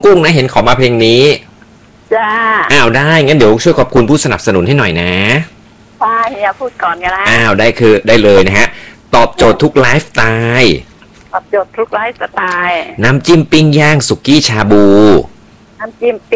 กุ้งนะเห็นขอมาเพลงนี้จ้าอ้าวได้งั้นเดี๋ยวช่วยขอบคุณผู้สนับสนุนให้หน่อยนะป้าเฮียพูดก่อนกันละอ้าวได้เลยนะฮะตอบโจทย์ทุกไลฟ์สไตล์ตอบโจทย์ทุกไลฟ์สไตล์น้ำจิ้มปิ้งย่างสุกี้ชาบูน้ำจิ้ม